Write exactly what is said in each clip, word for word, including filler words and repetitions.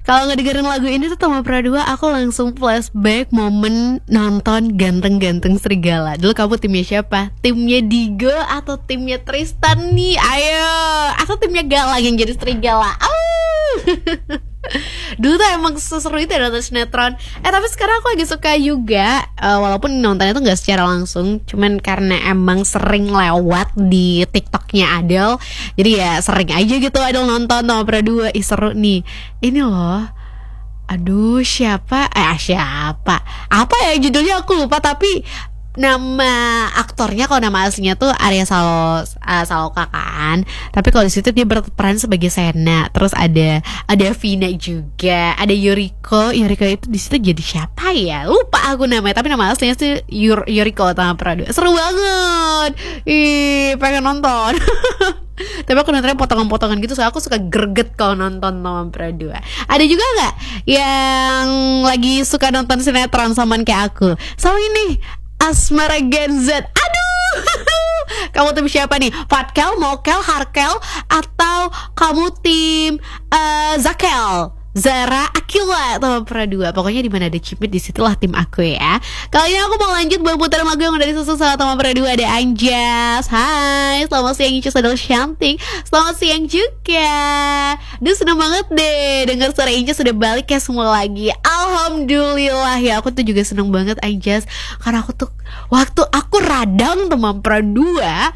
Kalau ngedengerin lagu ini tuh Tama Pradua, aku langsung flashback momen nonton Ganteng-Ganteng Serigala. Dulu kamu timnya siapa? Timnya Digo atau timnya Tristan nih? Ayo, atau timnya Galang yang jadi serigala? Oh. Dulu tuh emang seseru itu ya nonton sinetron. Eh tapi sekarang aku lagi suka juga, uh, walaupun nontonnya tuh gak secara langsung, cuman karena emang sering lewat di TikToknya Adele, jadi ya sering aja gitu Adele nonton Tama Pradua. Ih seru nih. Ini loh, aduh siapa eh siapa apa ya judulnya aku lupa, tapi nama aktornya, kalau nama aslinya tuh Arya Salo, uh, Saloka kan, tapi kalau di situ dia berperan sebagai Sena. Terus ada ada Vina juga, ada Yuriko. Yuriko itu di situ jadi siapa ya, lupa aku namanya, tapi nama aslinya sih Yur, Yuriko Tama Pradua. Seru banget, ih pengen nonton. Tapi aku nontonnya potongan-potongan gitu, soalnya aku suka greget kalau nonton Tama Pradua. Ada juga nggak yang lagi suka nonton sinetron samaan kayak aku? Sama ini Asmara Gen Z. Aduh. Kamu tim siapa nih? Fatkel, Mokel, Harkel, atau kamu tim uh, Zakel, Zara, Akila, Tama Pradua? Pokoknya di mana ada Cipit, disitulah tim aku ya. Kali ini aku mau lanjut buat putaran lagu yang udah disusun sama Tama Pradua. Ada Anjas. Hai, selamat siang Incus adalah cantik. Selamat siang juga. Duh seneng banget deh dengar suara Anjas udah balik ya semua lagi. Alhamdulillah ya, aku tuh juga seneng banget Anjas, karena aku tuh waktu aku radang Tama Pradua,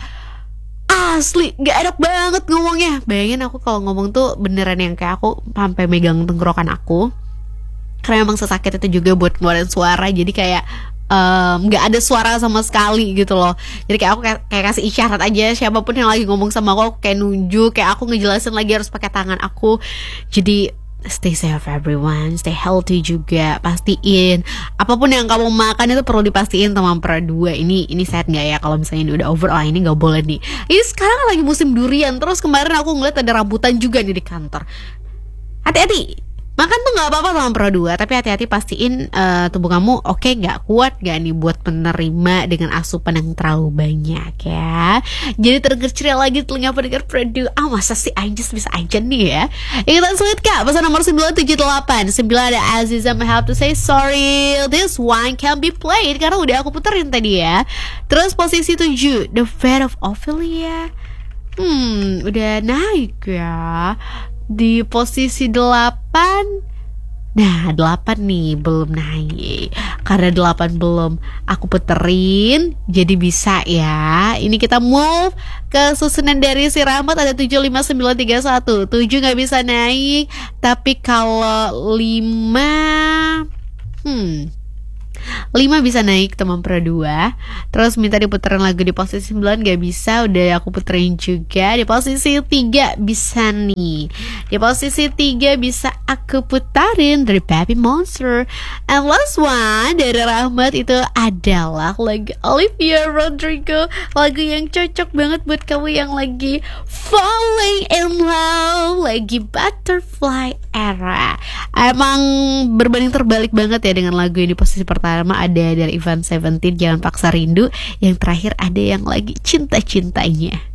asli gak enak banget ngomongnya. Bayangin aku kalau ngomong tuh beneran yang kayak aku sampai megang tenggorokan aku, karena emang sesakit itu juga buat ngeluarin suara. Jadi kayak um, gak ada suara sama sekali gitu loh. Jadi kayak aku kayak, kayak kasih isyarat aja, siapapun yang lagi ngomong sama aku, aku kayak nunjuk, kayak aku ngejelasin lagi harus pakai tangan aku. Jadi stay safe everyone, stay healthy juga. Pastiin apapun yang kamu makan itu perlu dipastiin Tama Pradua. Ini ini sehat nggak ya? Kalau misalnya ini udah over, ah ini nggak boleh nih. Ini sekarang lagi musim durian. Terus kemarin aku ngeliat ada rambutan juga nih di kantor. Hati-hati. Makan tuh gak apa-apa Tama Pradua, tapi hati-hati pastiin uh, tubuh kamu oke okay, gak kuat gak nih buat menerima dengan asupan yang terlalu banyak ya. Jadi tergercir lagi telinga pendengar Pradua. Ah masa sih Anjas bisa aja nih ya. Ikutan sulit kak, pesan nomor sembilan tujuh delapan sembilan ada Aziza. I have to say sorry, this one can be played, karena udah aku puterin tadi ya. Terus posisi tujuh The Fate of Ophelia. Hmm udah naik ya. Di posisi delapan, nah delapan nih belum naik, karena delapan belum aku puterin, jadi bisa ya. Ini kita move ke susunan dari si Rahmat, ada tujuh lima sembilan tiga satu. Tujuh gak bisa naik, tapi kalau lima, hmm lima bisa naik Tama Pradua. Terus minta diputerin lagu di posisi sembilan gak bisa, udah aku puterin juga. Di posisi tiga bisa nih, di posisi tiga bisa aku putarin dari Baby Monster. And last one dari Rahmat itu adalah lagu Olivia Rodrigo, lagu yang cocok banget buat kamu yang lagi falling in love, lagi butterfly era. Emang berbanding terbalik banget ya dengan lagu yang di posisi pertama. Ada dari Ivan Seventeen, Jangan Paksa Rindu. Yang terakhir ada yang lagi cinta-cintanya.